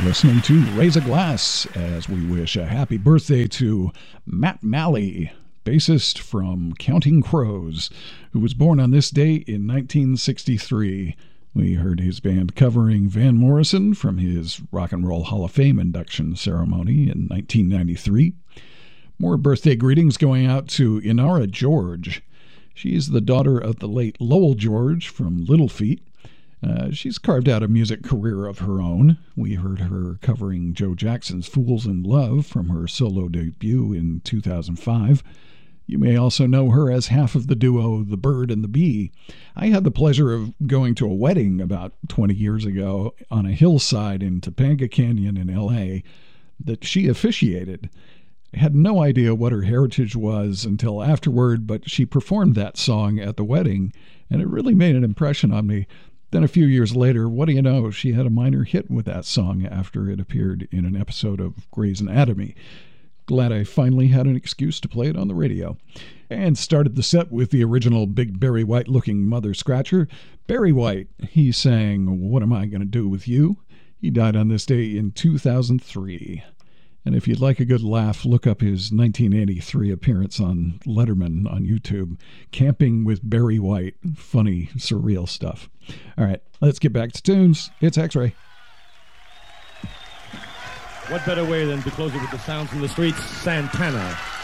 listening to Raise a Glass as we wish a happy birthday to Matt Malley, bassist from Counting Crows, who was born on this day in 1963. We heard his band covering Van Morrison from his Rock and Roll Hall of Fame induction ceremony in 1993. More birthday greetings going out to Inara George. She's the daughter of the late Lowell George from Little Feat. She's carved out a music career of her own. We heard her covering Joe Jackson's Fools in Love from her solo debut in 2005. You may also know her as half of the duo The Bird and the Bee. I had the pleasure of going to a wedding about 20 years ago on a hillside in Topanga Canyon in L.A. that she officiated. I had no idea what her heritage was until afterward, but she performed that song at the wedding, and it really made an impression on me. Then a few years later, what do you know, she had a minor hit with that song after it appeared in an episode of Grey's Anatomy. Glad I finally had an excuse to play it on the radio. And started the set with the original big Barry White-looking Mother Scratcher. Barry White, he sang What Am I Gonna Do With You? He died on this day in 2003. And if you'd like a good laugh, look up his 1983 appearance on Letterman on YouTube. Camping with Barry White. Funny, surreal stuff. All right, let's get back to tunes. It's X-Ray. What better way than to close it with the sounds from the streets? Santana.